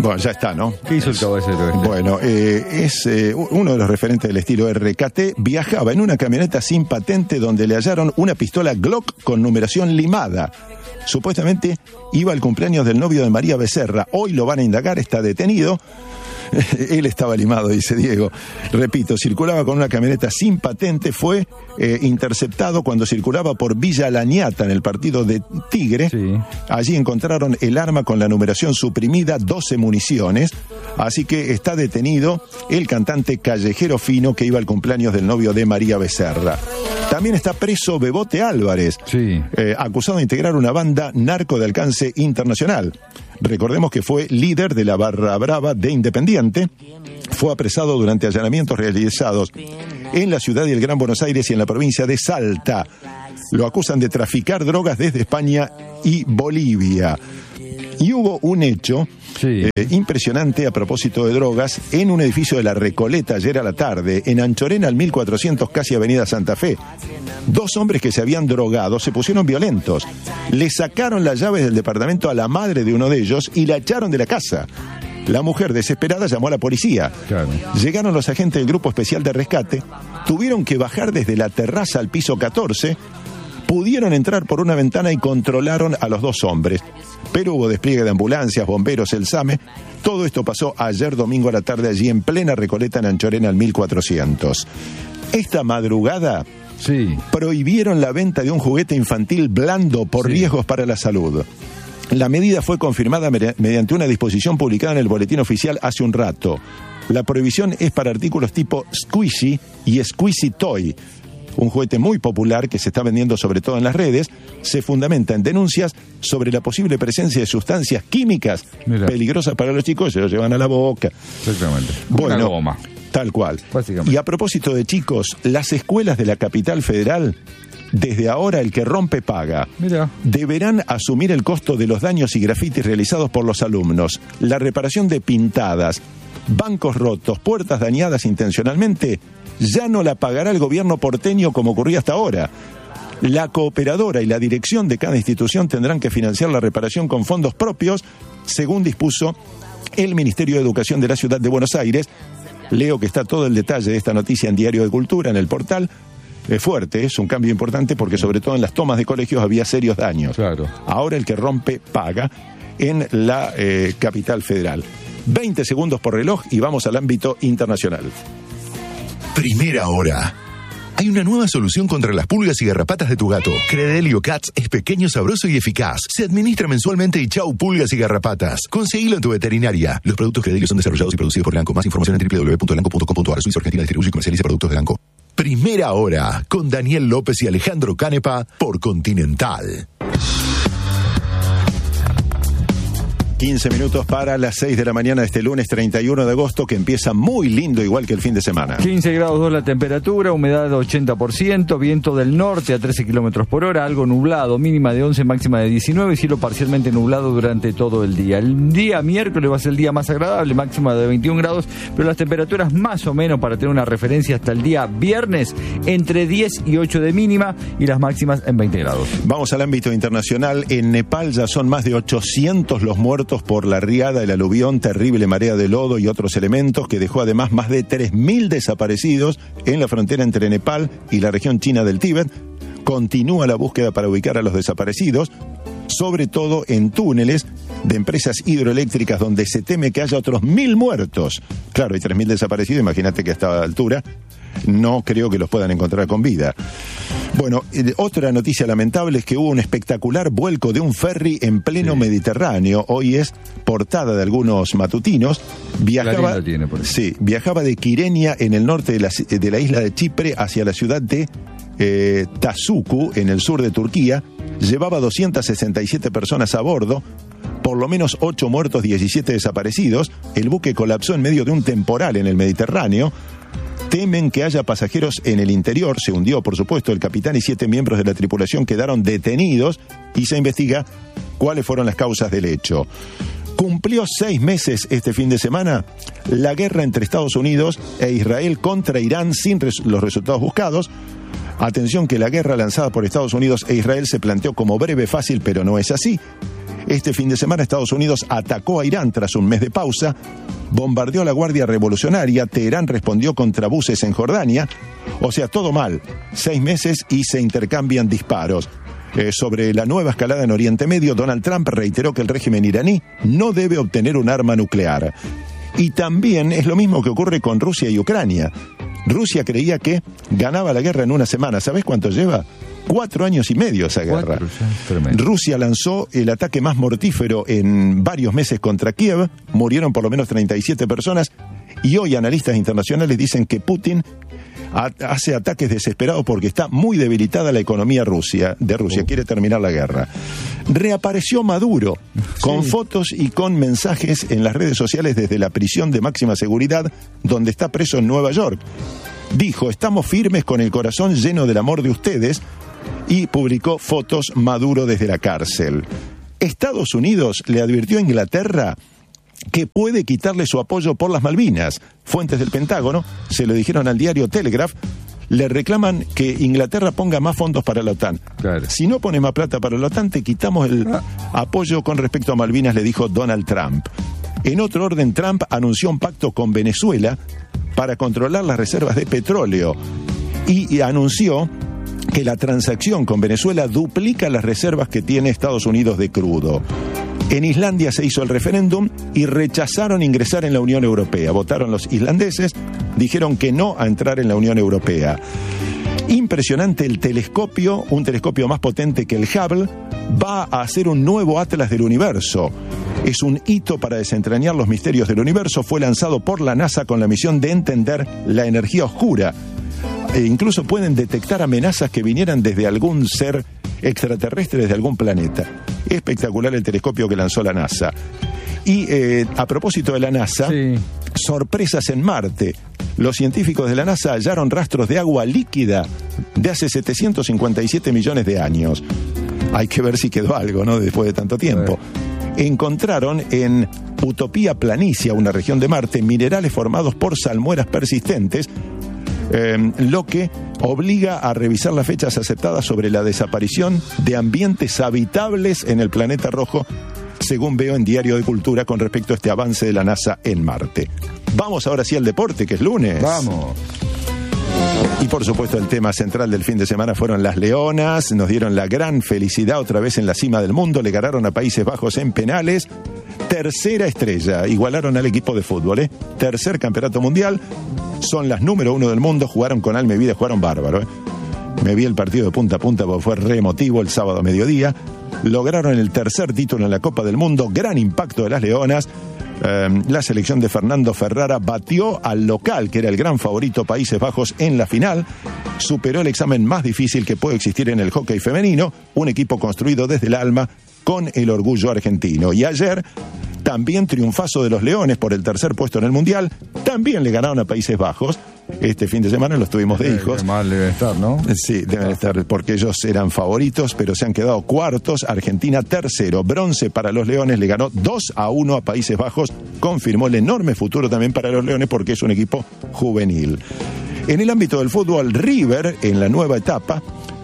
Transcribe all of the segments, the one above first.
Bueno, ya está, ¿no? ¿Qué hizo el caballero? Bueno, es uno de los referentes del estilo RKT. Viajaba en una camioneta sin patente donde le hallaron una pistola Glock con numeración limada. Supuestamente iba al cumpleaños del novio de María Becerra. Hoy lo van a indagar, está detenido. Él estaba limado, dice Diego. Repito, circulaba con una camioneta sin patente, fue interceptado cuando circulaba por Villa Lañata en el partido de Tigre. Sí. Allí encontraron el arma con la numeración suprimida, 12 municiones, así que está detenido el cantante callejero fino que iba al cumpleaños del novio de María Becerra. También está preso Bebote Álvarez, sí, acusado de integrar una banda narco de alcance internacional. Recordemos que fue líder de la Barra Brava de Independiente. Fue apresado durante allanamientos realizados en la ciudad y el Gran Buenos Aires y en la provincia de Salta. Lo acusan de traficar drogas desde España y Bolivia. Y hubo un hecho impresionante a propósito de drogas en un edificio de La Recoleta ayer a la tarde, en Anchorena al 1400, casi Avenida Santa Fe. 2 hombres que se habían drogado se pusieron violentos. Le sacaron las llaves del departamento a la madre de uno de ellos y la echaron de la casa. La mujer, desesperada, llamó a la policía. Claro. Llegaron los agentes del Grupo Especial de Rescate, tuvieron que bajar desde la terraza al piso 14, pudieron entrar por una ventana y controlaron a los 2 hombres. Pero hubo despliegue de ambulancias, bomberos, el SAME. Todo esto pasó ayer domingo a la tarde allí en plena Recoleta, en Anchorena al 1400. Esta madrugada prohibieron la venta de un juguete infantil blando por riesgos para la salud. La medida fue confirmada mediante una disposición publicada en el Boletín Oficial hace un rato. La prohibición es para artículos tipo Squishy y Squeezy Toy. Un juguete muy popular que se está vendiendo sobre todo en las redes, se fundamenta en denuncias sobre la posible presencia de sustancias químicas peligrosas para los chicos, se los llevan a la boca. Exactamente. Bueno, una goma. Tal cual. Y a propósito de chicos, las escuelas de la capital federal, desde ahora el que rompe paga. Deberán asumir el costo de los daños y grafitis realizados por los alumnos, la reparación de pintadas, bancos rotos, puertas dañadas intencionalmente. Ya no la pagará el gobierno porteño como ocurría hasta ahora. La cooperadora y la dirección de cada institución tendrán que financiar la reparación con fondos propios, según dispuso el Ministerio de Educación de la Ciudad de Buenos Aires. Leo que está todo el detalle de esta noticia en Diario de Cultura, en el portal. Es fuerte, es un cambio importante porque sobre todo en las tomas de colegios había serios daños. Claro. Ahora el que rompe paga en la capital federal. 20 segundos por reloj y vamos al ámbito internacional. Primera hora. Hay una nueva solución contra las pulgas y garrapatas de tu gato. Credelio Cats es pequeño, sabroso y eficaz. Se administra mensualmente y chau pulgas y garrapatas. Conseguilo en tu veterinaria. Los productos Credelio son desarrollados y producidos por Elanco. Más información en www.elanco.com.ar. Suiza Argentina distribuye y comercializa productos de Elanco. Primera hora con Daniel López y Alejandro Canepa por Continental. 15 minutos para las 6 de la mañana de este lunes 31 de agosto, que empieza muy lindo, igual que el fin de semana. 15 grados 2 la temperatura, humedad 80%, viento del norte a 13 kilómetros por hora, algo nublado, mínima de 11, máxima de 19, y cielo parcialmente nublado durante todo el día. El día miércoles va a ser el día más agradable, máxima de 21 grados, pero las temperaturas más o menos, para tener una referencia, hasta el día viernes, entre 10 y 8 de mínima, y las máximas en 20 grados. Vamos al ámbito internacional. En Nepal ya son más de 800 los muertos por la riada, el aluvión, terrible marea de lodo y otros elementos que dejó además más de 3.000 desaparecidos en la frontera entre Nepal y la región china del Tíbet. Continúa la búsqueda para ubicar a los desaparecidos, sobre todo en túneles de empresas hidroeléctricas donde se teme que haya otros 1.000 muertos. Claro, hay 3.000 desaparecidos, imagínate que a esta altura no creo que los puedan encontrar con vida. Bueno, otra noticia lamentable es que hubo un espectacular vuelco de un ferry en pleno Mediterráneo. Hoy es portada de algunos matutinos. Viajaba de Kyrenia, en el norte de la isla de Chipre, hacia la ciudad de Tasuku, en el sur de Turquía. Llevaba 267 personas a bordo, por lo menos 8 muertos, 17 desaparecidos. El buque colapsó en medio de un temporal en el Mediterráneo. Temen que haya pasajeros en el interior. Se hundió, por supuesto. El capitán y 7 miembros de la tripulación quedaron detenidos y se investiga cuáles fueron las causas del hecho. Cumplió 6 meses este fin de semana la guerra entre Estados Unidos e Israel contra Irán sin los resultados buscados. Atención, que la guerra lanzada por Estados Unidos e Israel se planteó como breve, fácil, pero no es así. Este fin de semana Estados Unidos atacó a Irán tras un mes de pausa, bombardeó a la Guardia Revolucionaria, Teherán respondió contra buses en Jordania, o sea, todo mal, 6 meses y se intercambian disparos. Sobre la nueva escalada en Oriente Medio, Donald Trump reiteró que el régimen iraní no debe obtener un arma nuclear. Y también es lo mismo que ocurre con Rusia y Ucrania. Rusia creía que ganaba la guerra en una semana. ¿Sabés cuánto lleva? 4 años y medio esa guerra. Rusia lanzó el ataque más mortífero en varios meses contra Kiev. Murieron por lo menos 37 personas. Y hoy analistas internacionales dicen que Putin hace ataques desesperados porque está muy debilitada la economía de Rusia, quiere terminar la guerra. Reapareció Maduro, con fotos y con mensajes en las redes sociales desde la prisión de máxima seguridad, donde está preso en Nueva York. Dijo, estamos firmes con el corazón lleno del amor de ustedes, y publicó fotos Maduro desde la cárcel. Estados Unidos le advirtió a Inglaterra que puede quitarle su apoyo por las Malvinas. Fuentes del Pentágono se lo dijeron al diario Telegraph, le reclaman que Inglaterra ponga más fondos para la OTAN. Claro. Si no pone más plata para la OTAN, te quitamos el apoyo con respecto a Malvinas, le dijo Donald Trump. En otro orden, Trump anunció un pacto con Venezuela para controlar las reservas de petróleo y anunció que la transacción con Venezuela duplica las reservas que tiene Estados Unidos de crudo. En Islandia se hizo el referéndum y rechazaron ingresar en la Unión Europea. Votaron los islandeses, dijeron que no a entrar en la Unión Europea. Impresionante el telescopio, un telescopio más potente que el Hubble, va a hacer un nuevo atlas del universo. Es un hito para desentrañar los misterios del universo. Fue lanzado por la NASA con la misión de entender la energía oscura. E incluso pueden detectar amenazas que vinieran desde algún ser extraterrestre, desde algún planeta. Espectacular el telescopio que lanzó la NASA. Y a propósito de la NASA, sorpresas en Marte. Los científicos de la NASA hallaron rastros de agua líquida de hace 757 millones de años. Hay que ver si quedó algo, ¿no? Después de tanto tiempo. Encontraron en Utopía Planitia, una región de Marte, minerales formados por salmueras persistentes, lo que obliga a revisar las fechas aceptadas sobre la desaparición de ambientes habitables en el planeta rojo, según veo en Diario de Cultura con respecto a este avance de la NASA en Marte. Vamos ahora sí al deporte, que es lunes. Vamos. Y por supuesto el tema central del fin de semana fueron las Leonas. Nos dieron la gran felicidad otra vez en la cima del mundo. Le ganaron a Países Bajos en penales. Tercera estrella, igualaron al equipo de fútbol, Tercer campeonato mundial. Son las número 1 del mundo. Jugaron con alma y vida, jugaron bárbaro, Me vi el partido de punta a punta porque fue re emotivo el sábado a mediodía. Lograron el tercer título en la Copa del Mundo. Gran impacto de las Leonas. La selección de Fernando Ferrara batió al local, que era el gran favorito Países Bajos, en la final. Superó el examen más difícil que puede existir en el hockey femenino. Un equipo construido desde el alma con el orgullo argentino. Y ayer también triunfazo de los Leones por el tercer puesto en el Mundial. También le ganaron a Países Bajos. Este fin de semana los tuvimos de hijos. Qué mal deben estar, ¿no? Sí, deben estar, porque ellos eran favoritos, pero se han quedado cuartos. Argentina tercero. Bronce para los Leones, le ganó 2-1 a Países Bajos. Confirmó el enorme futuro también para los Leones porque es un equipo juvenil. En el ámbito del fútbol, River, en la nueva etapa,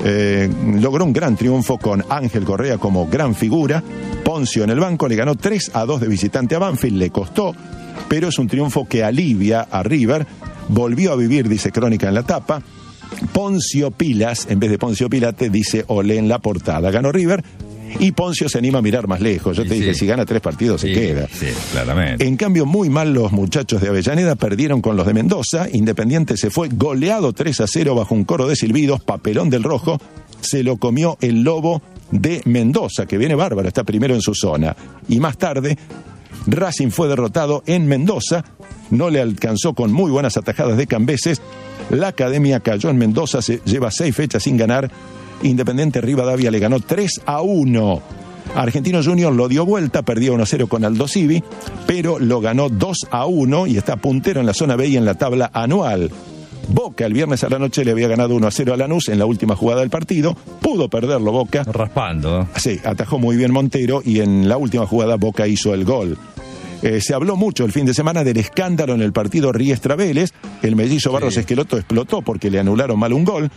logró un gran triunfo con Ángel Correa como gran figura. Poncio en el banco, le ganó 3-2 de visitante a Banfield, le costó, pero es un triunfo que alivia a River. Volvió a vivir, dice Crónica en la tapa. Poncio Pilas, en vez de Poncio Pilate, dice Olé en la portada. Ganó River y Poncio se anima a mirar más lejos. Yo te dije, si gana 3 partidos se queda. Sí, claramente. En cambio, muy mal los muchachos de Avellaneda, perdieron con los de Mendoza. Independiente se fue goleado 3-0 bajo un coro de silbidos. Papelón del Rojo, se lo comió el Lobo de Mendoza, que viene bárbaro, está primero en su zona. Y más tarde, Racing fue derrotado en Mendoza. No le alcanzó con muy buenas atajadas de Cambeses. La Academia cayó en Mendoza, se lleva 6 fechas sin ganar. Independiente Rivadavia le ganó 3-1. Argentino Junior lo dio vuelta, perdió 1-0 con Aldo Civi, pero lo ganó 2-1 y está puntero en la zona B y en la tabla anual. Boca el viernes a la noche le había ganado 1-0 a Lanús en la última jugada del partido. Pudo perderlo Boca. Raspando. Sí, atajó muy bien Montero y en la última jugada Boca hizo el gol. Se habló mucho el fin de semana del escándalo en el partido Riestra Vélez. El mellizo Barros Esqueloto explotó porque le anularon mal un gol.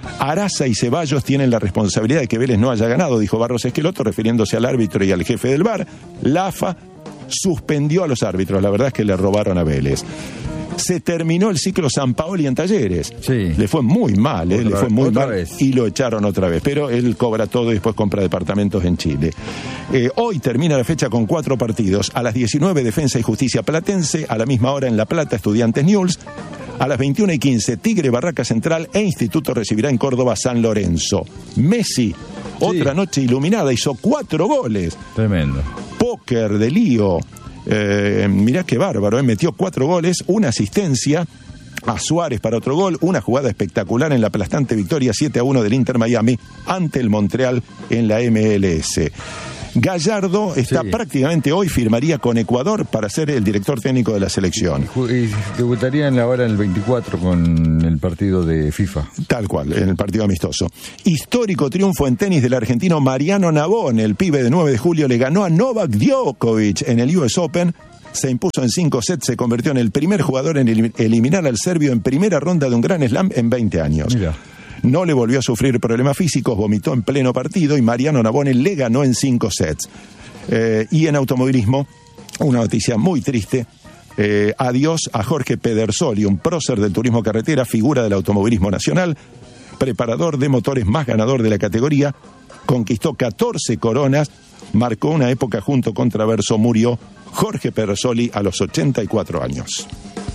Araza y Ceballos tienen la responsabilidad de que Vélez no haya ganado, dijo Barros Esqueloto, refiriéndose al árbitro y al jefe del VAR. La AFA suspendió a los árbitros, la verdad es que le robaron a Vélez. Se terminó el ciclo Sampaoli en Talleres. Sí. Le fue muy mal, le fue muy mal vez. Y lo echaron otra vez. Pero él cobra todo y después compra departamentos en Chile. Hoy termina la fecha con 4 partidos. A las 19, Defensa y Justicia Platense. A la misma hora en La Plata, Estudiantes Newell's. A las 21:15, Tigre Barraca Central e Instituto recibirá en Córdoba San Lorenzo. Messi, otra noche iluminada, hizo 4 goles. Tremendo. Póker de lío. Mirá qué bárbaro, metió 4 goles, una asistencia a Suárez para otro gol, una jugada espectacular en la aplastante victoria 7-1 del Inter Miami ante el Montreal en la MLS. Gallardo está prácticamente hoy, firmaría con Ecuador para ser el director técnico de la selección. Y debutarían ahora en el 24 con el partido de FIFA. Tal cual, en el partido amistoso. Histórico triunfo en tenis del argentino Mariano Navón. El pibe de 9 de julio le ganó a Novak Djokovic en el US Open. Se impuso en 5 sets, se convirtió en el primer jugador en eliminar al serbio en primera ronda de un Grand Slam en 20 años. Mira. No le volvió a sufrir problemas físicos, vomitó en pleno partido y Mariano Navone le ganó en 5 sets. Y en automovilismo, una noticia muy triste. Adiós a Jorge Pedersoli, un prócer del turismo carretera, figura del automovilismo nacional, preparador de motores más ganador de la categoría, conquistó 14 coronas, marcó una época junto con Traverso, murió Jorge Pedersoli a los 84 años.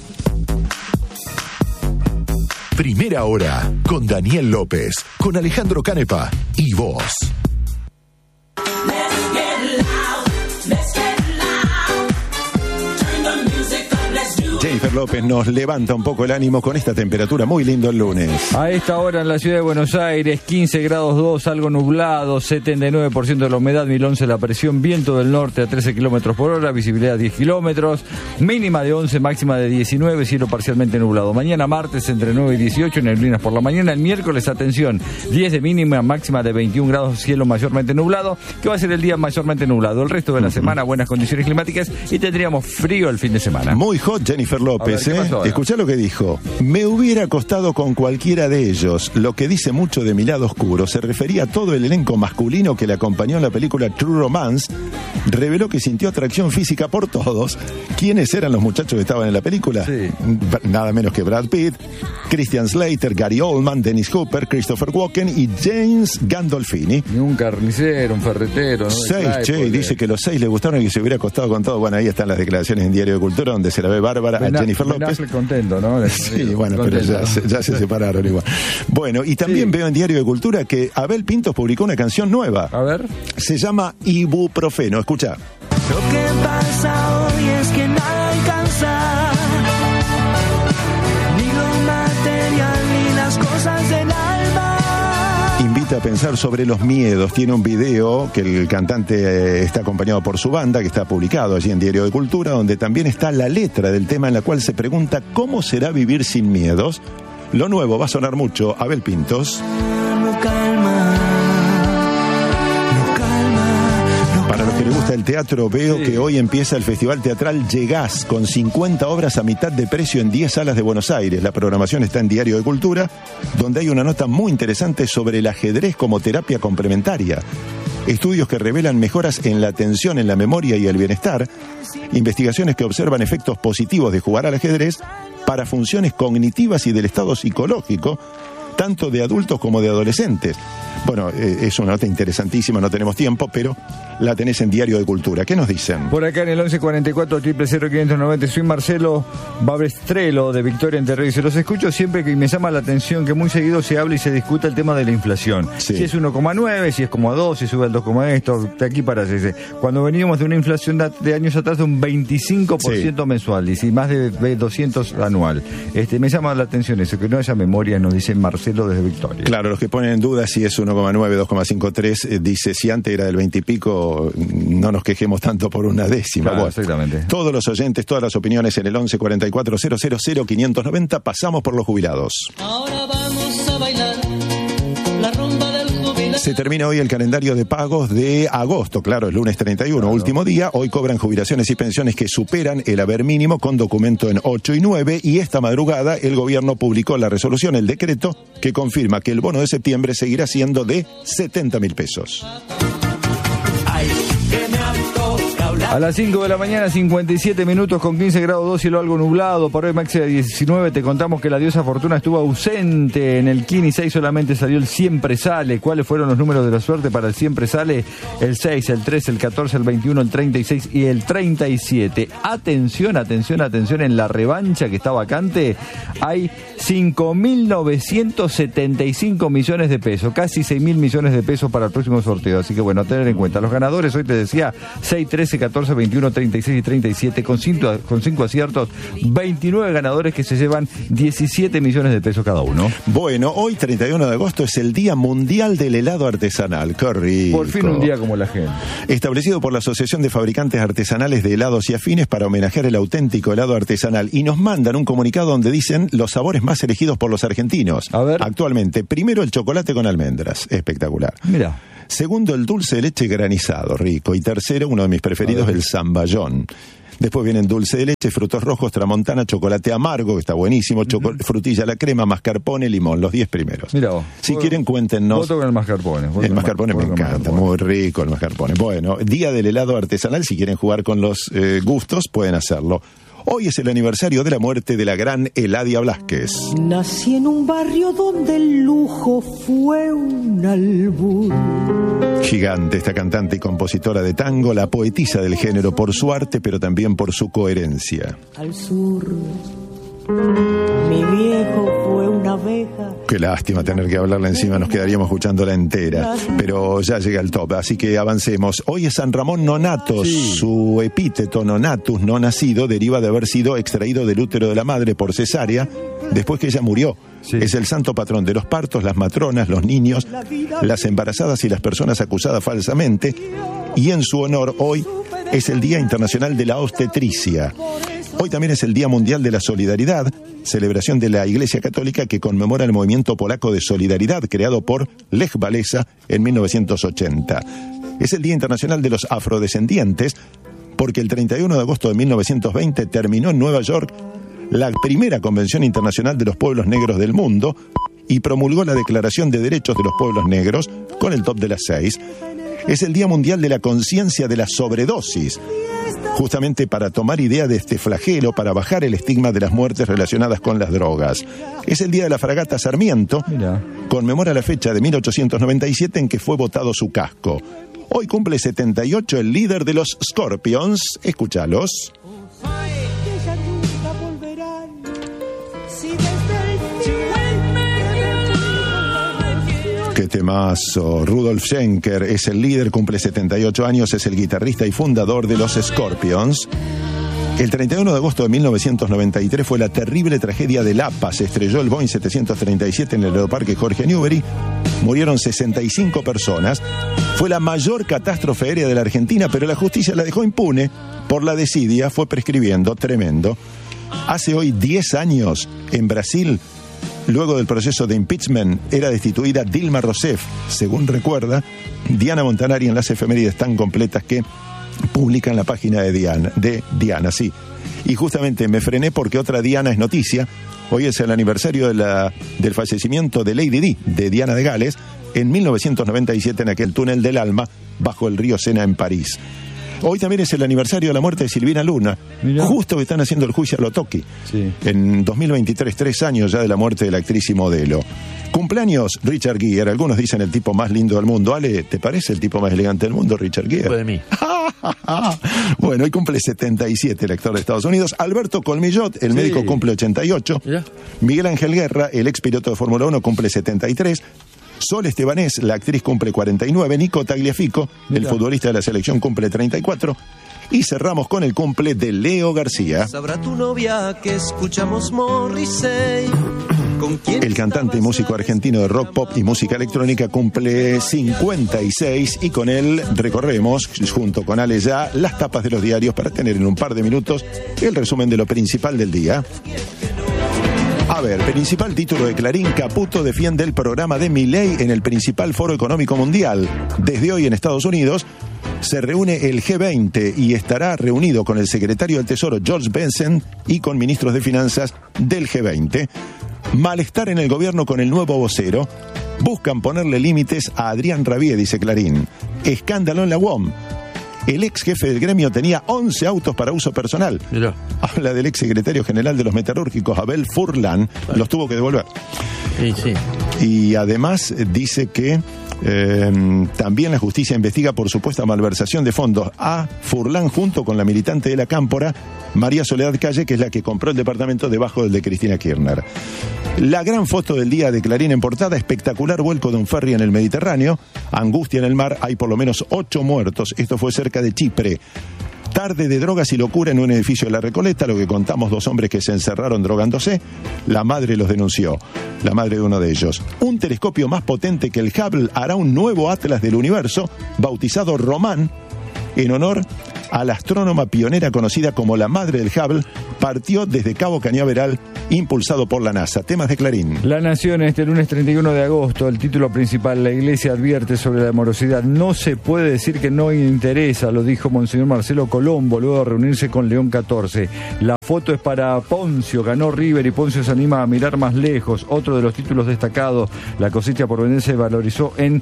Primera Hora, con Daniel López, con Alejandro Canepa y vos. Jennifer López nos levanta un poco el ánimo con esta temperatura, muy lindo el lunes. A esta hora en la ciudad de Buenos Aires, 15 grados 2, algo nublado, 79% de la humedad, 1011 la presión, viento del norte a 13 kilómetros por hora, visibilidad 10 kilómetros, mínima de 11, máxima de 19, cielo parcialmente nublado. Mañana martes entre 9 y 18, neblinas por la mañana. El miércoles, atención, 10 de mínima, máxima de 21 grados, cielo mayormente nublado, que va a ser el día mayormente nublado. El resto de la semana, buenas condiciones climáticas y tendríamos frío el fin de semana. Muy hot Jennifer López, ver, Escuchá lo que dijo. Me hubiera acostado con cualquiera de ellos, lo que dice mucho de mi lado oscuro. Se refería a todo el elenco masculino que le acompañó en la película True Romance. Reveló que sintió atracción física por todos. ¿Quiénes eran los muchachos que estaban en la película? Sí. Nada menos que Brad Pitt, Christian Slater, Gary Oldman, Dennis Hopper, Christopher Walken y James Gandolfini. Y un carnicero, un ferretero, ¿no? 6, y dice que los 6 le gustaron y que se hubiera acostado con todo. Bueno, ahí están las declaraciones en Diario de Cultura, donde se la ve bárbara a Jennifer López. Contento, ¿no? Sí, bueno, contento, pero ya se separaron igual. Bueno, y también veo en Diario de Cultura que Abel Pintos publicó una canción nueva. A ver. Se llama Ibuprofeno, escucha. Lo que pasa hoy es que nada alcanza, ni lo material ni las cosas del alma. Invita a pensar sobre los miedos. Tiene un video que el cantante está acompañado por su banda, que está publicado allí en Diario de Cultura, donde también está la letra del tema en la cual se pregunta cómo será vivir sin miedos. Lo nuevo va a sonar mucho. Abel Pintos. Para los que les gusta el teatro, veo que hoy empieza el Festival Teatral Llegás, con 50 obras a mitad de precio en 10 salas de Buenos Aires. La programación está en Diario de Cultura, donde hay una nota muy interesante sobre el ajedrez como terapia complementaria. Estudios que revelan mejoras en la atención, en la memoria y el bienestar. Investigaciones que observan efectos positivos de jugar al ajedrez para funciones cognitivas y del estado psicológico, tanto de adultos como de adolescentes. Bueno, es una nota interesantísima, no tenemos tiempo, pero la tenés en Diario de Cultura. ¿Qué nos dicen? Por acá en el 1144-00590, soy Marcelo Babestrelo de Victoria Entre Ríos. Se los escucho siempre que me llama la atención que muy seguido se habla y se discuta el tema de la inflación. Sí. Si es 1,9, si es como a 2, si sube al 2, esto, de aquí para allá. Cuando veníamos de una inflación de años atrás de un 25% mensual y si más de 200 anual. Me llama la atención eso, que no haya memoria, nos dice Marcelo desde Victoria. Claro, los que ponen en duda si es 1,9, 2,53, dice, si antes era del 20 y pico, no nos quejemos tanto por una décima. Claro, bueno, exactamente. Todos los oyentes, todas las opiniones en el 1144-000-590. Pasamos por los jubilados. Ahora vamos a bailar la rumba del jubilado. Se termina hoy el calendario de pagos de agosto, claro, el lunes 31, último día. Hoy cobran jubilaciones y pensiones que superan el haber mínimo con documento en 8 y 9. Y esta madrugada el gobierno publicó la resolución, el decreto, que confirma que el bono de septiembre seguirá siendo de 70.000 pesos. A las 5 de la mañana, 57 minutos con 15 grados 2, cielo algo nublado, por hoy máxima de 19. Te contamos que la diosa Fortuna estuvo ausente en el Kini 6, solamente salió el Siempre Sale. ¿Cuáles fueron los números de la suerte para el Siempre Sale? El 6, el 13, el 14, el 21, el 36 y el 37. Atención, atención, atención, en la revancha que está vacante hay 5.975 millones de pesos, casi 6.000 millones de pesos para el próximo sorteo. Así que bueno, a tener en cuenta. Los ganadores, hoy te decía, 6, 13, 14, 21, 36 y 37, con 5 aciertos, 29 ganadores que se llevan 17 millones de pesos cada uno. Bueno, hoy 31 de agosto es el Día Mundial del Helado Artesanal. ¡Qué rico! Por fin un día como la gente. Establecido por la Asociación de Fabricantes Artesanales de Helados y Afines para homenajear el auténtico helado artesanal. Y nos mandan un comunicado donde dicen los sabores más elegidos por los argentinos. A ver. Actualmente, primero el chocolate con almendras, espectacular. Mira. Segundo, el dulce de leche granizado, rico. Y tercero, uno de mis preferidos, el zamballón. Después vienen dulce de leche, frutos rojos, tramontana, chocolate amargo, que está buenísimo, frutilla a la crema, mascarpone, limón, los 10 primeros. Mira vos. Si quieren, cuéntenos. Voto con el mascarpone. El mascarpone me encanta, muy rico el mascarpone. Bueno, Día del Helado Artesanal, si quieren jugar con los gustos, pueden hacerlo. Hoy es el aniversario de la muerte de la gran Eladia Blasquez. Nací en un barrio donde el lujo fue un albur. Gigante, esta cantante y compositora de tango, la poetisa del género por su arte, pero también por su coherencia. Al sur, mi viejo fue una abeja. Qué lástima tener que hablarla encima, nos quedaríamos escuchándola entera, pero ya llega el top, así que avancemos. Hoy es San Ramón Nonatos, sí. Su epíteto nonatus, no nacido, deriva de haber sido extraído del útero de la madre por cesárea, después que ella murió. Sí. Es el santo patrón de los partos, las matronas, los niños, las embarazadas y las personas acusadas falsamente, y en su honor hoy es el Día Internacional de la Obstetricia. Hoy también es el Día Mundial de la Solidaridad, celebración de la Iglesia Católica que conmemora el movimiento polaco de solidaridad creado por Lech Walesa en 1980. Es el Día Internacional de los Afrodescendientes porque el 31 de agosto de 1920 terminó en Nueva York la primera Convención Internacional de los Pueblos Negros del Mundo y promulgó la Declaración de Derechos de los Pueblos Negros con el top de las 6. Es el Día Mundial de la Conciencia de la Sobredosis, justamente para tomar idea de este flagelo, para bajar el estigma de las muertes relacionadas con las drogas. Es el Día de la Fragata Sarmiento. Mira. Conmemora la fecha de 1897 en que fue botado su casco. Hoy cumple 78 el líder de los Scorpions. Escúchalos. Qué temazo. Rudolf Schenker es el líder, cumple 78 años, es el guitarrista y fundador de los Scorpions. El 31 de agosto de 1993 fue la terrible tragedia de Lapa. Se estrelló el Boeing 737 en el aeroparque Jorge Newbery. Murieron 65 personas. Fue la mayor catástrofe aérea de la Argentina, pero la justicia la dejó impune por la desidia, fue prescribiendo, tremendo. Hace hoy 10 años, en Brasil, luego del proceso de impeachment, era destituida Dilma Rousseff. Según recuerda Diana Montanari en las efemérides tan completas que publica en la página de Diana, sí. Y justamente me frené porque otra Diana es noticia. Hoy es el aniversario del fallecimiento de Lady Di, de Diana de Gales, en 1997 en aquel túnel del alma bajo el río Sena en París. Hoy también es el aniversario de la muerte de Silvina Luna. Mirá. Justo que están haciendo el juicio a Lo Toki. Sí. En 2023, 3 años ya de la muerte de la actriz y modelo. Cumpleaños, Richard Gere. Algunos dicen el tipo más lindo del mundo. Ale, ¿te parece el tipo más elegante del mundo, Richard Gere? De mí. Bueno, hoy cumple 77 el actor de Estados Unidos. Alberto Colmillot, el médico, cumple 88. ¿Ya? Miguel Ángel Guerra, el ex piloto de Fórmula 1, cumple 73. Sol Estebanés, la actriz, cumple 49. Nico Tagliafico, el futbolista de la selección, cumple 34. Y cerramos con el cumple de Leo García. Sabrá tu novia que escuchamos Morrissey. El cantante y músico argentino de rock, pop y música electrónica cumple 56 y con él recorremos, junto con Ale Ya, las tapas de los diarios para tener en un par de minutos el resumen de lo principal del día. A ver, principal título de Clarín: Caputo defiende el programa de Milei en el principal foro económico mundial. Desde hoy en Estados Unidos se reúne el G20 y estará reunido con el secretario del Tesoro George Benson y con ministros de finanzas del G20. Malestar en el gobierno con el nuevo vocero. Buscan ponerle límites a Adrián Rabié, dice Clarín. Escándalo en la UOM. El ex jefe del gremio tenía 11 autos para uso personal. Mirá. Habla del ex secretario general de los metalúrgicos, Abel Furlan. Los tuvo que devolver. Sí. Y además dice que también la justicia investiga por supuesta malversación de fondos a Furlan junto con la militante de la Cámpora, María Soledad Calle, que es la que compró el departamento debajo del de Cristina Kirchner. La gran foto del día de Clarín en portada: espectacular vuelco de un ferry en el Mediterráneo, angustia en el mar, hay por lo menos 8 muertos, esto fue cerca de Chipre. Tarde de drogas y locura en un edificio de La Recoleta, lo que contamos: 2 hombres que se encerraron drogándose, la madre los denunció, la madre de uno de ellos. Un telescopio más potente que el Hubble hará un nuevo atlas del universo, bautizado Román, en honor a la astrónoma pionera conocida como la madre del Hubble. Partió desde Cabo Cañaveral, impulsado por la NASA. Temas de Clarín. La Nación, este lunes 31 de agosto, el título principal: la Iglesia advierte sobre la morosidad. No se puede decir que no interesa, lo dijo Monseñor Marcelo Colombo luego de reunirse con León XIV. La foto es para Poncio, ganó River y Poncio se anima a mirar más lejos. Otro de los títulos destacados: la cosecha por vender se valorizó en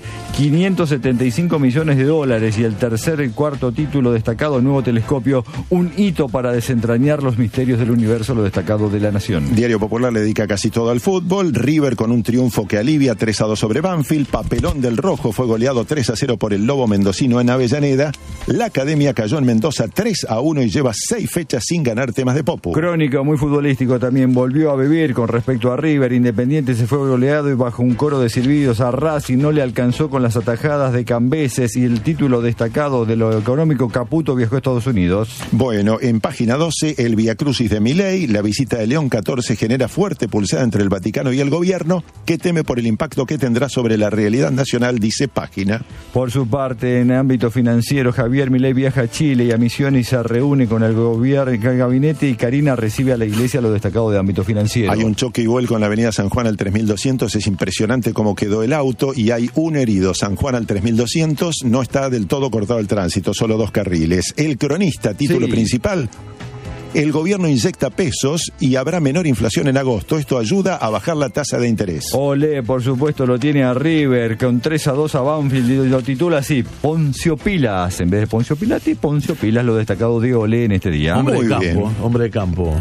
$575 millones. Y el tercer y cuarto título destacado: nuevo telescopio, un hito para desentrañar los misterios del universo, lo destacado de La Nación. Diario Popular le dedica casi todo al fútbol. River con un triunfo que alivia, 3-2 sobre Banfield. Papelón del Rojo, fue goleado 3-0 por el Lobo Mendocino en Avellaneda. La Academia cayó en Mendoza 3-1 y lleva 6 fechas sin ganar. Temas de Popu. Crónica, muy futbolístico también, volvió a vivir con respecto a River. Independiente se fue goleado y bajo un coro de silbidos. A Racing no le alcanzó con las atajadas de Cambeses, y el título destacado de lo económico: Caputo viajó a Estados Unidos. Bueno, en página 12, el viacrucis de Milei. La visita de León XIV genera fuerte pulsada entre el Vaticano y el gobierno, que teme por el impacto que tendrá sobre la realidad nacional, dice página. Por su parte, en ámbito financiero, Javier Milei viaja a Chile y a Misiones y se reúne con el gobierno, el gabinete, y Karina recibe a la iglesia, lo destacado de ámbito financiero. Hay un choque y vuelco en la avenida San Juan al 3200, es impresionante cómo quedó el auto y hay un herido. San Juan al 3200, no está del todo cortado el tránsito, solo 2 carriles. El Cronista, título principal: el gobierno inyecta pesos y habrá menor inflación en agosto. Esto ayuda a bajar la tasa de interés. Olé, por supuesto, lo tiene a River con 3-2 a Banfield y lo titula así: Poncio Pilas. En vez de Poncio Pilati, Poncio Pilas, lo destacado de Olé en este día. Hombre Muy de campo, bien. hombre de campo.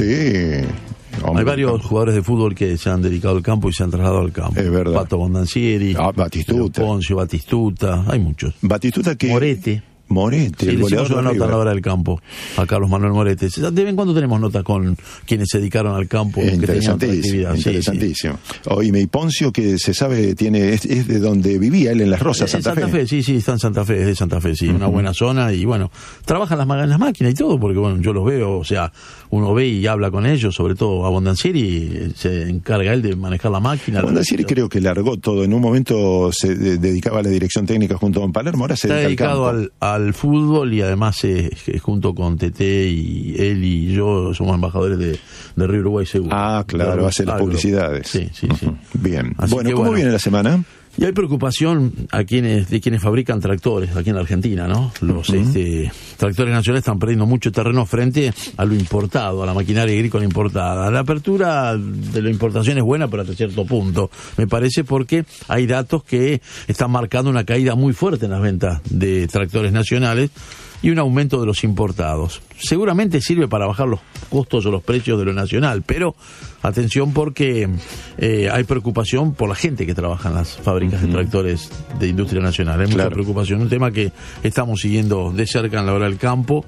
Sí. Hay varios jugadores de fútbol que se han dedicado al campo y se han trasladado al campo. Es verdad. Pato Bondancieri, Batistuta. Poncio, Batistuta, hay muchos. Batistuta que... Morete. Morete, Sí, el le hicimos goleador una de nota a River. la hora del campo a Carlos Manuel Morete. De vez en cuando tenemos notas con quienes se dedicaron al campo, que tenían otra actividad. Interesantísimo. Oíme, y Poncio, que se sabe, es de donde vivía él, en Las Rosas, En Santa Fe. sí, está en Santa Fe, es de Santa Fe, sí, una buena zona, y bueno, trabajan en las máquinas y todo, porque bueno, yo los veo, o sea, uno ve y habla con ellos, sobre todo a Bondancieri, se encarga él de manejar la máquina. Bondancieri creo que largó todo, en un momento se dedicaba a la dirección técnica junto a Don Palermo, ahora se está dedica al dedicado campo. al fútbol, y además junto con Tete y él y yo somos embajadores de Río Uruguay Seguro. Ah, claro, hace las publicidades. Sí. Bien. Así Bueno, que ¿cómo viene la semana? Y hay preocupación de quienes fabrican tractores aquí en la Argentina, ¿no? Los tractores nacionales están perdiendo mucho terreno frente a lo importado, a la maquinaria agrícola importada. La apertura de la importación es buena, pero hasta cierto punto, me parece, porque hay datos que están marcando una caída muy fuerte en las ventas de tractores nacionales y un aumento de los importados. Seguramente sirve para bajar los costos o los precios de lo nacional, pero atención, porque hay preocupación por la gente que trabaja en las fábricas de tractores de industria nacional. Hay mucha preocupación, un tema que estamos siguiendo de cerca en la hora del campo.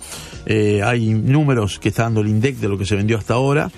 Hay números que está dando el INDEC de lo que se vendió hasta ahora.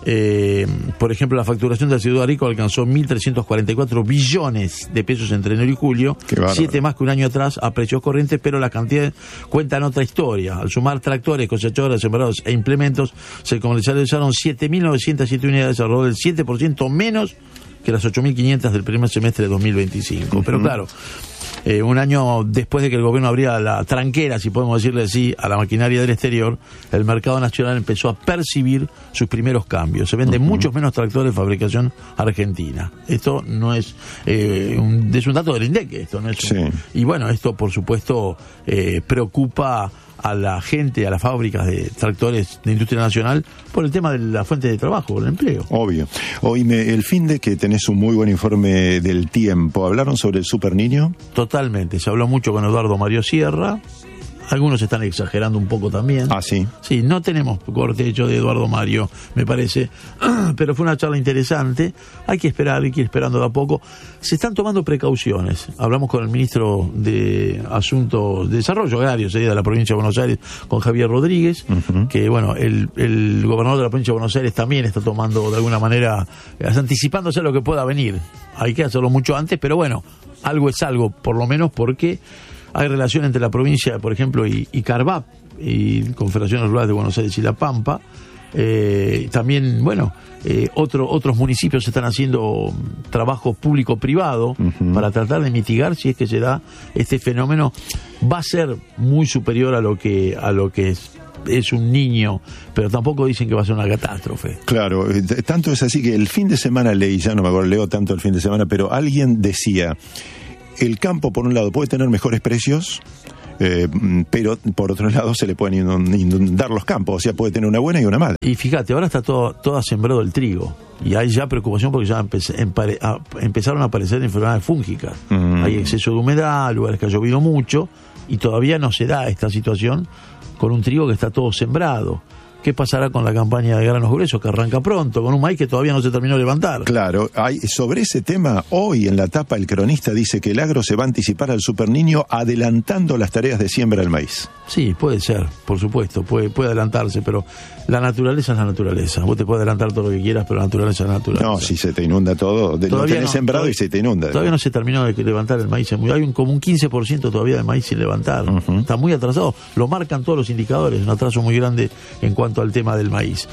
Por ejemplo, la facturación del sector agrícola alcanzó 1.344 billones de pesos entre enero y julio, 7 más que un año atrás a precios corrientes, pero las cantidades cuentan otra historia. Al sumar tractores, cosechadoras, sembrados e implementos, se comercializaron 7.907 unidades, alrededor del 7% menos que las 8.500 del primer semestre de 2025. Pero claro, un año después de que el gobierno abría la tranquera, si podemos decirle así, a la maquinaria del exterior, el mercado nacional empezó a percibir sus primeros cambios. Se venden muchos menos tractores de fabricación argentina. Esto no es es un dato del INDEC, esto no es y bueno, esto por supuesto preocupa a la gente, a las fábricas de tractores de industria nacional por el tema de la fuente de trabajo, por el empleo. Obvio. Oíme, el fin de que tenés un muy buen informe del tiempo, ¿hablaron sobre el Super Niño? Totalmente, se habló mucho con Eduardo Mario Sierra. Algunos están exagerando un poco también. Ah, sí. Sí, no tenemos corte hecho de Eduardo Mario, me parece, pero fue una charla interesante. Hay que esperar, hay que ir esperando de a poco. Se están tomando precauciones. Hablamos con el ministro de Asuntos de Desarrollo Agrario, sería de la provincia de Buenos Aires, con Javier Rodríguez, que bueno, el gobernador de la provincia de Buenos Aires también está tomando de alguna manera, anticipándose a lo que pueda venir. Hay que hacerlo mucho antes, pero bueno, algo es algo, por lo menos porque hay relación entre la provincia, por ejemplo, y Carvap, y Confederaciones Rurales de Buenos Aires y La Pampa. También, bueno, otros municipios están haciendo trabajo público-privado para tratar de mitigar si es que se da este fenómeno. Va a ser muy superior a lo que es un niño, pero tampoco dicen que va a ser una catástrofe. Claro, tanto es así que el fin de semana leí, ya no me acuerdo, leo tanto el fin de semana, pero alguien decía: el campo, por un lado, puede tener mejores precios, pero por otro lado se le pueden inundar los campos, o sea, puede tener una buena y una mala. Y fíjate, ahora está todo sembrado el trigo, y hay ya preocupación porque ya empezaron a aparecer enfermedades fúngicas. Hay exceso de humedad, lugares que ha llovido mucho, y todavía no se da esta situación con un trigo que está todo sembrado. ¿Qué pasará con la campaña de granos gruesos que arranca pronto, con un maíz que todavía no se terminó de levantar? Claro, sobre ese tema, hoy en la tapa el cronista dice que el agro se va a anticipar al Super Niño adelantando las tareas de siembra del maíz. Sí, puede ser, por supuesto, puede adelantarse, pero la naturaleza es la naturaleza. Vos te puedes adelantar todo lo que quieras, pero la naturaleza es la naturaleza. No, si se te inunda todo, lo tenés sembrado y se te inunda. Todavía no se terminó de levantar el maíz, hay como un 15% todavía de maíz sin levantar. Está muy atrasado, lo marcan todos los indicadores, un atraso muy grande en cuanto al tema del maíz.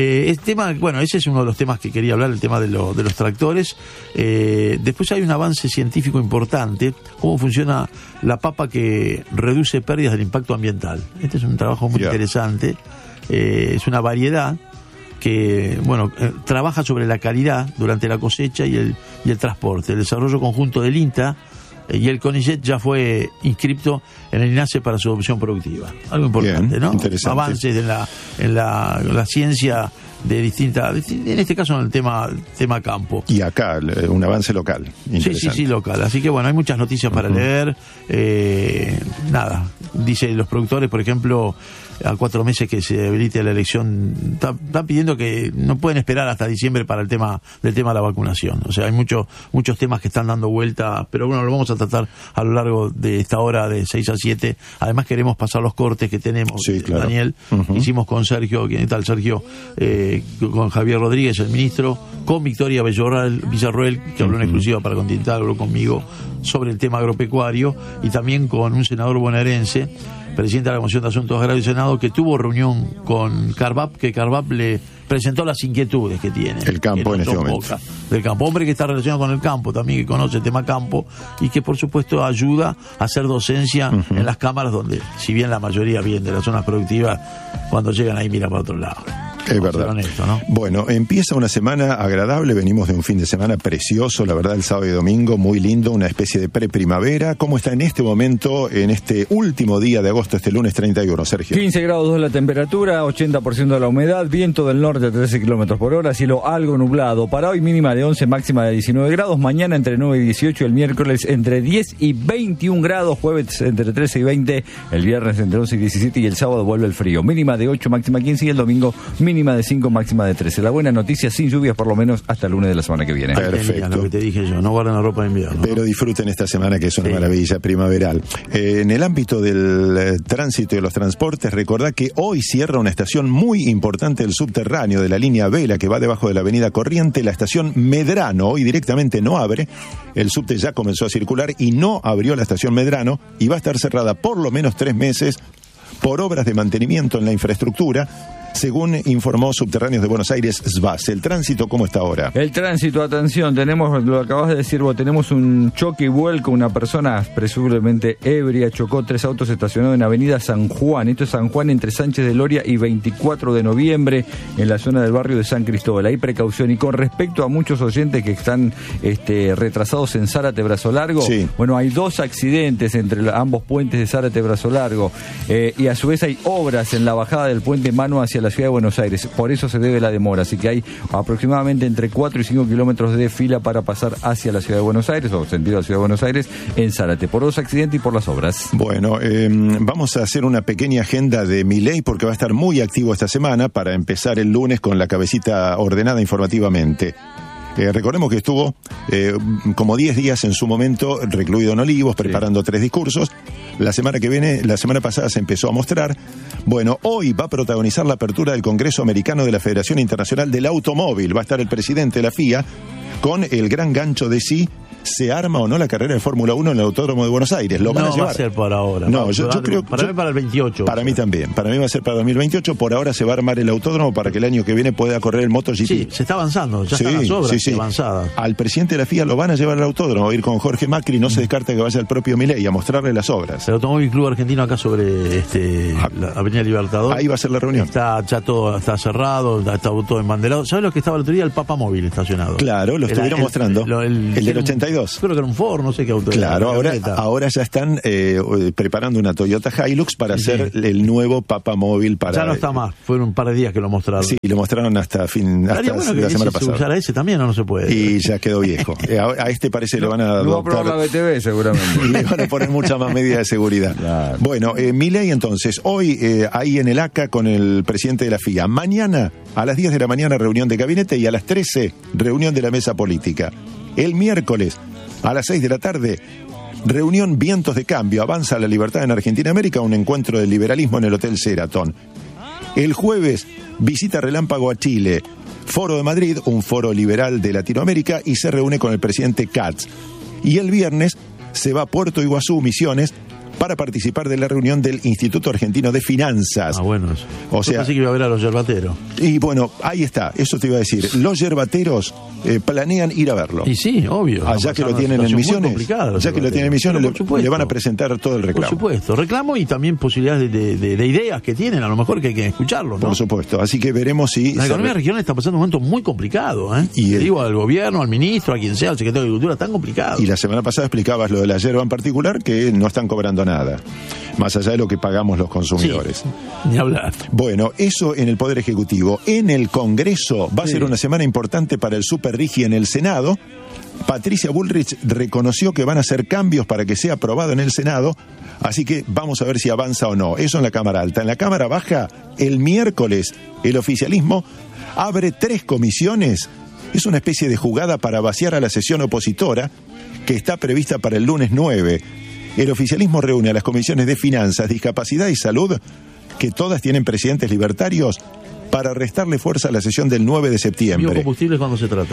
Bueno, ese es uno de los temas que quería hablar, el tema de los tractores. Después hay un avance científico importante, cómo funciona la papa que reduce pérdidas del impacto ambiental. Este es un trabajo muy interesante. Es una variedad que, bueno, trabaja sobre la calidad durante la cosecha y el transporte. El desarrollo conjunto del INTA y el CONICET ya fue inscripto en el INASE para su adopción productiva. Algo importante, bien, ¿no? Interesante. Avances en la ciencia de distintas, en este caso en el tema campo. Y acá, un avance local. Sí, local. Así que bueno, hay muchas noticias para leer. Dice los productores, por ejemplo, a 4 meses que se habilite la elección, están pidiendo que no pueden esperar hasta diciembre para el tema de la vacunación. O sea, hay muchos temas que están dando vuelta, pero bueno, lo vamos a tratar a lo largo de esta hora de 6 a 7. Además queremos pasar los cortes que tenemos, claro. Daniel. Hicimos con Sergio, ¿quién tal Sergio? Con Javier Rodríguez, el ministro, con Victoria Villarroel, que habló en exclusiva para Continental, habló conmigo sobre el tema agropecuario, y también con un senador bonaerense, presidente de la Comisión de Asuntos Agrarios del Senado, que tuvo reunión con Carvap, que Carvap le presentó las inquietudes que tiene el campo en este momento. Del campo, hombre que está relacionado con el campo también, que conoce el tema campo y que por supuesto ayuda a hacer docencia en las cámaras donde, si bien la mayoría viene de las zonas productivas, cuando llegan ahí mira para otro lado. Es verdad. Honesto, ¿no? Bueno, empieza una semana agradable, venimos de un fin de semana precioso, la verdad, el sábado y domingo, muy lindo, una especie de preprimavera. ¿Cómo está en este momento, en este último día de agosto, este lunes 31, Sergio? 15 grados 2 la temperatura, 80% de la humedad, viento del norte a 13 kilómetros por hora, cielo algo nublado. Para hoy mínima de 11, máxima de 19 grados, mañana entre 9 y 18, el miércoles entre 10 y 21 grados, jueves entre 13 y 20, el viernes entre 11 y 17 y el sábado vuelve el frío. Mínima de 8, máxima 15 y el domingo mínima de 5, máxima de 13. La buena noticia, sin lluvias por lo menos hasta el lunes de la semana que viene. Perfecto. Lo que te dije yo, no guarden la ropa de invierno. Pero disfruten esta semana, que es una maravilla primaveral. En el ámbito del tránsito y de los transportes, recordad que hoy cierra una estación muy importante del subterráneo de la línea Vela, que va debajo de la avenida Corriente, la estación Medrano. Hoy directamente no abre. El subte ya comenzó a circular y no abrió la estación Medrano, y va a estar cerrada por lo menos 3 meses por obras de mantenimiento en la infraestructura. según informó Subterráneos de Buenos Aires SBAS. ¿El tránsito cómo está ahora? El tránsito, atención, tenemos, lo acabas de decir vos, tenemos un choque y vuelco, una persona presumiblemente ebria chocó 3 autos estacionados en Avenida San Juan. Esto es San Juan entre Sánchez de Loria y 24 de noviembre, en la zona del barrio de San Cristóbal. Hay precaución. Y con respecto a muchos oyentes que están retrasados en Zárate Brazo Largo, sí. Bueno, hay 2 accidentes entre ambos puentes de Zárate Brazo Largo, y a su vez hay obras en la bajada del puente Mano hacia la ciudad de Buenos Aires. Por eso se debe la demora. Así que hay aproximadamente entre 4 y 5 kilómetros de fila para pasar hacia la ciudad de Buenos Aires, o sentido a la ciudad de Buenos Aires, en Zárate, por 2 accidentes y por las obras. Bueno, vamos a hacer una pequeña agenda de Milei porque va a estar muy activo esta semana para empezar el lunes con la cabecita ordenada informativamente. Recordemos que estuvo como 10 días en su momento recluido en Olivos, preparando 3 discursos. La semana pasada se empezó a mostrar. Bueno, hoy va a protagonizar la apertura del Congreso Americano de la Federación Internacional del Automóvil. Va a estar el presidente de la FIA con el gran gancho de si se arma o no la carrera de Fórmula 1 en el Autódromo de Buenos Aires. Lo van a llevar. Va a ser por ahora. No, yo creo para mí para el 28. Para mí también. Para mí va a ser para 2028. Por ahora se va a armar el autódromo para que el año que viene pueda correr el MotoGP. Sí, se está avanzando. Ya están las obras avanzadas. Al presidente de la FIA lo van a llevar al autódromo. Va a ir con Jorge Macri. No se descarta que vaya el propio Milei a mostrarle las obras. El Automóvil Club Argentino acá sobre la Avenida Libertador. Ahí va a ser la reunión. Está ya todo está cerrado, está todo embanderado. ¿Sabes lo que estaba el otro día? El Papa Móvil estacionado. Claro, lo estuvieron mostrando. El del 82. Creo que era un Ford, no sé qué auto. Claro, ahora ya están preparando una Toyota Hilux para hacer el nuevo Papa Móvil para... Ya no está más, fueron un par de días que lo mostraron. Sí, lo mostraron hasta la semana pasada. ¿Usar a ese también o no se puede? Y ya quedó viejo. A este parece le van a adoptar... Lo va a probar la BTV seguramente. Y le van a poner muchas más medidas de seguridad. Claro. Bueno, Milei entonces, hoy ahí en el ACA con el presidente de la FIA. Mañana a las 10 de la mañana reunión de gabinete y a las 13 reunión de la mesa política. El miércoles a las 6 de la tarde, reunión Vientos de Cambio, avanza la libertad en Argentina y América, un encuentro del liberalismo en el Hotel Sheraton. El jueves, visita relámpago a Chile, Foro de Madrid, un foro liberal de Latinoamérica, y se reúne con el presidente Katz. Y el viernes se va a Puerto Iguazú, Misiones, para participar de la reunión del Instituto Argentino de Finanzas. Ah, bueno. O sea, pensé que iba a ver a los yerbateros. Y bueno, ahí está, eso te iba a decir. Los yerbateros planean ir a verlo. Y sí, obvio. Ya que lo tienen en Misiones, ya que lo tienen en Misiones, le van a presentar todo el reclamo. Por supuesto, reclamo y también posibilidades de ideas que tienen, a lo mejor que hay que escucharlo, ¿no? Por supuesto, así que veremos si... La economía regional está pasando un momento muy complicado, ¿eh? Y digo al gobierno, al ministro, a quien sea, al secretario de Agricultura, tan complicado. Y la semana pasada explicabas lo de la yerba en particular, que no están cobrando nada, más allá de lo que pagamos los consumidores. Sí, ni hablar. Bueno, eso en el Poder Ejecutivo. En el Congreso va a ser una semana importante para el Super Rigi en el Senado. Patricia Bullrich reconoció que van a hacer cambios para que sea aprobado en el Senado, así que vamos a ver si avanza o no. Eso en la Cámara Alta. En la Cámara Baja, el miércoles, el oficialismo abre 3 comisiones. Es una especie de jugada para vaciar a la sesión opositora que está prevista para el lunes 9. El oficialismo reúne a las comisiones de Finanzas, Discapacidad y Salud, que todas tienen presidentes libertarios, para restarle fuerza a la sesión del 9 de septiembre. ¿Biocombustibles cuándo se trata?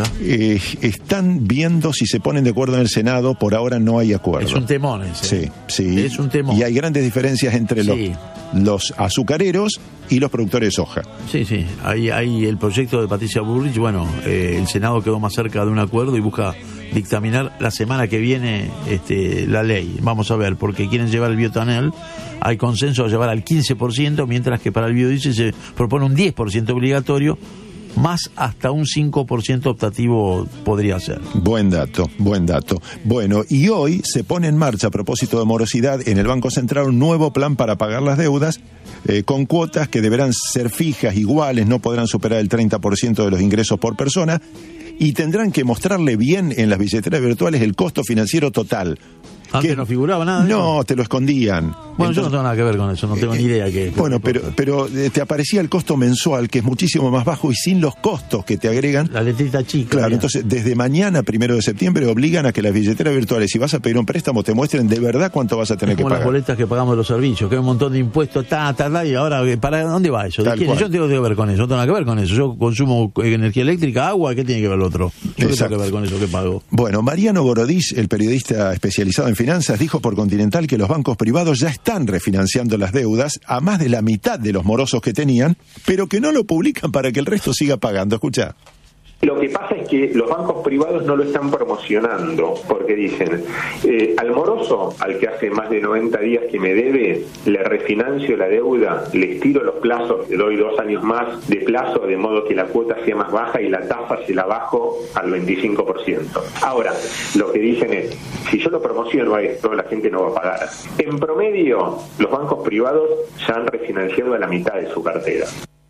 Están viendo si se ponen de acuerdo en el Senado. Por ahora no hay acuerdo. Es un temón ese. Sí. Es un temón. Y hay grandes diferencias entre los azucareros y los productores de soja. Sí. Hay el proyecto de Patricia Bullrich. Bueno, el Senado quedó más cerca de un acuerdo y busca dictaminar la semana que viene la ley. Vamos a ver, porque quieren llevar el biotanel. Hay consenso de llevar al 15%, mientras que para el biodiesel se propone un 10% obligatorio, más hasta un 5% optativo podría ser. Buen dato. Bueno, y hoy se pone en marcha, a propósito de morosidad, en el Banco Central un nuevo plan para pagar las deudas, con cuotas que deberán ser fijas, iguales, no podrán superar el 30% de los ingresos por persona, y tendrán que mostrarle bien en las billeteras virtuales el costo financiero total. Antes no figuraba nada. No, te lo escondían. Bueno, yo no tengo nada que ver con eso, no tengo ni idea qué es. Bueno, pero te aparecía el costo mensual, que es muchísimo más bajo y sin los costos que te agregan. La letrita chica. Claro, entonces desde mañana, 1 de septiembre, obligan a que las billeteras virtuales, si vas a pedir un préstamo, te muestren de verdad cuánto vas a tener que pagar. Como las boletas que pagamos de los servicios, que hay un montón de impuestos, y ahora, ¿para dónde va eso? Yo no tengo que ver con eso, no tengo nada que ver con eso. Yo consumo energía eléctrica, agua, ¿qué tiene que ver el otro? Yo no tengo que ver con eso que pago. Bueno, Mariano Borodich, el periodista especializado en finanzas Finanzas dijo por Continental que los bancos privados ya están refinanciando las deudas a más de la mitad de los morosos que tenían, pero que no lo publican para que el resto siga pagando. Escuchá. Lo que pasa es que los bancos privados no lo están promocionando, porque dicen, al moroso, al que hace más de 90 días que me debe, le refinancio la deuda, le estiro los plazos, le doy 2 años más de plazo, de modo que la cuota sea más baja y la tasa se la bajo al 25%. Ahora, lo que dicen es, si yo lo promociono a esto, la gente no va a pagar. En promedio, los bancos privados ya han refinanciado a la mitad de su cartera.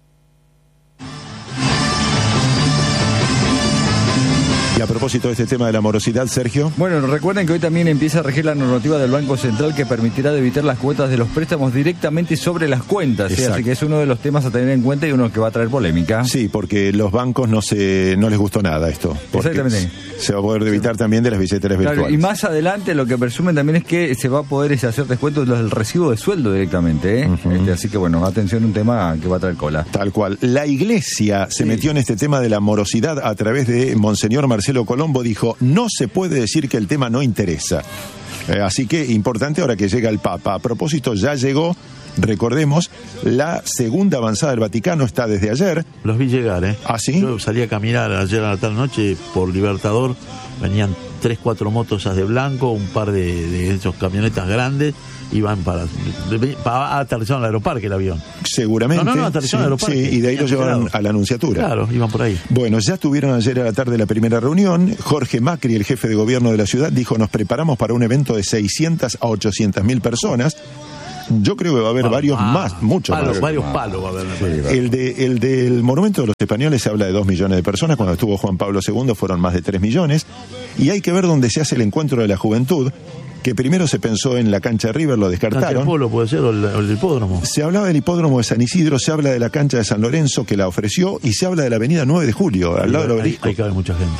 Y a propósito de este tema de la morosidad, Sergio. Bueno, recuerden que hoy también empieza a regir la normativa del Banco Central que permitirá debitar las cuotas de los préstamos directamente sobre las cuentas. ¿Sí? Así que es uno de los temas a tener en cuenta y uno que va a traer polémica. Sí, porque los bancos no les gustó nada esto. Exactamente. Se va a poder debitar también de las billeteras virtuales. Y más adelante lo que presumen también es que se va a poder hacer descuentos del recibo de sueldo directamente. Así que bueno, atención, un tema que va a traer cola. Tal cual. La Iglesia se metió en este tema de la morosidad a través de Monseñor Marcelo Colombo. Dijo, no se puede decir que el tema no interesa. Así que importante ahora que llega el Papa. A propósito, ya llegó, recordemos, la segunda avanzada del Vaticano, está desde ayer. Los vi llegar, ¿eh? ¿Ah, sí? Yo salí a caminar ayer a la tarde noche por Libertador, venían 3-4 motos de blanco, un par de esos camionetas grandes, iban para aterrizar al aeroparque el avión. Seguramente. No, aterrizar al aeroparque. Sí, y de ahí lo llevaron a la Anunciatura. Claro, iban por ahí. Bueno, ya tuvieron ayer a la tarde la primera reunión. Jorge Macri, el jefe de gobierno de la ciudad, dijo, nos preparamos para un evento de 600 a 800.000 personas. Yo creo que va a haber muchos más. Varios palos va a haber. El del Monumento de los Españoles se habla de 2 millones de personas. Cuando estuvo Juan Pablo II fueron más de 3 millones. Y hay que ver dónde se hace el encuentro de la juventud, que primero se pensó en la cancha de River, lo descartaron. ¿Cancha de Polo puede ser o el hipódromo? Se hablaba del hipódromo de San Isidro, se habla de la cancha de San Lorenzo, que la ofreció, y se habla de la avenida 9 de Julio, al lado del obelisco. Ahí cabe mucha gente.